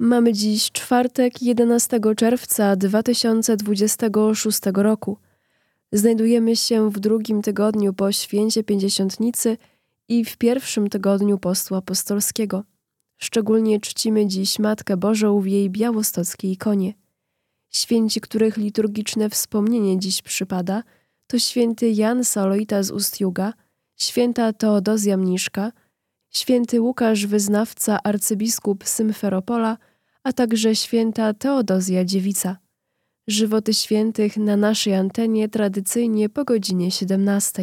Mamy dziś czwartek, 11 czerwca 2026 roku. Znajdujemy się w drugim tygodniu po święcie Pięćdziesiątnicy i w pierwszym tygodniu postu apostolskiego. Szczególnie czcimy dziś Matkę Bożą w jej białostockiej ikonie. Święci, których liturgiczne wspomnienie dziś przypada, to święty Jan Saloita z Ustjuga, święta Teodozja Mniszka, święty Łukasz Wyznawca, arcybiskup Symferopola, a także święta Teodozja Dziewica. Żywoty świętych na naszej antenie tradycyjnie po godzinie 17.